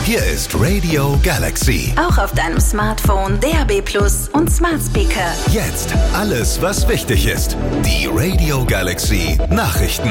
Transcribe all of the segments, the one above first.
Hier ist Radio Galaxy. Auch auf deinem Smartphone, DAB+ und Smart Speaker. Jetzt alles, was wichtig ist. Die Radio Galaxy Nachrichten.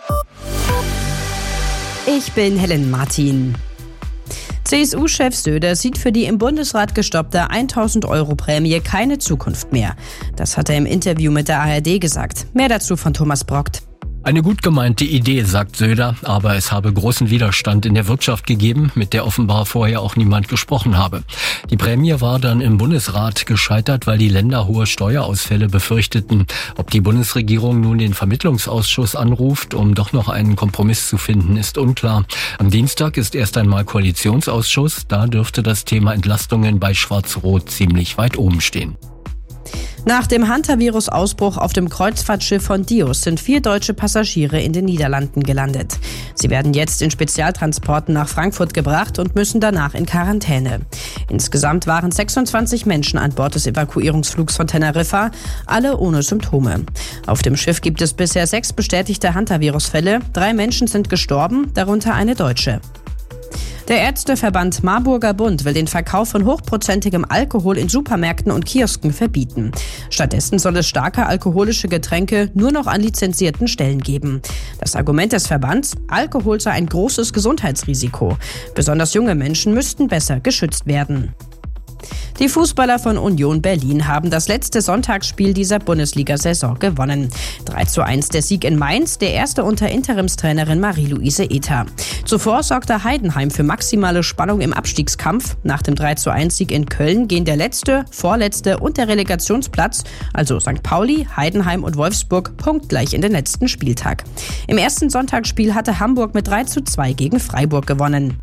Ich bin Helen Martin. CSU-Chef Söder sieht für die im Bundesrat gestoppte 1.000 € Prämie keine Zukunft mehr. Das hat er im Interview mit der ARD gesagt. Mehr dazu von Thomas Brockt. Eine gut gemeinte Idee, sagt Söder, aber es habe großen Widerstand in der Wirtschaft gegeben, mit der offenbar vorher auch niemand gesprochen habe. Die Prämie war dann im Bundesrat gescheitert, weil die Länder hohe Steuerausfälle befürchteten. Ob die Bundesregierung nun den Vermittlungsausschuss anruft, um doch noch einen Kompromiss zu finden, ist unklar. Am Dienstag ist erst einmal Koalitionsausschuss, da dürfte das Thema Entlastungen bei Schwarz-Rot ziemlich weit oben stehen. Nach dem Hantavirus-Ausbruch auf dem Kreuzfahrtschiff von Dios sind 4 deutsche Passagiere in den Niederlanden gelandet. Sie werden jetzt in Spezialtransporten nach Frankfurt gebracht und müssen danach in Quarantäne. Insgesamt waren 26 Menschen an Bord des Evakuierungsflugs von Teneriffa, alle ohne Symptome. Auf dem Schiff gibt es bisher 6 bestätigte Hantavirus-Fälle. 3 Menschen sind gestorben, darunter eine Deutsche. Der Ärzteverband Marburger Bund will den Verkauf von hochprozentigem Alkohol in Supermärkten und Kiosken verbieten. Stattdessen soll es starke alkoholische Getränke nur noch an lizenzierten Stellen geben. Das Argument des Verbands: Alkohol sei ein großes Gesundheitsrisiko. Besonders junge Menschen müssten besser geschützt werden. Die Fußballer von Union Berlin haben das letzte Sonntagsspiel dieser Bundesliga-Saison gewonnen. 3:1 der Sieg in Mainz, der erste unter Interimstrainerin Marie-Louise Ether. Zuvor sorgte Heidenheim für maximale Spannung im Abstiegskampf. Nach dem 3:1 Sieg in Köln gehen der letzte, vorletzte und der Relegationsplatz, also St. Pauli, Heidenheim und Wolfsburg, punktgleich in den letzten Spieltag. Im ersten Sonntagsspiel hatte Hamburg mit 3:2 gegen Freiburg gewonnen.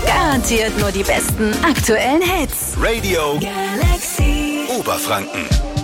Garantiert nur die besten aktuellen Hits. Radio Galaxy. Oberfranken.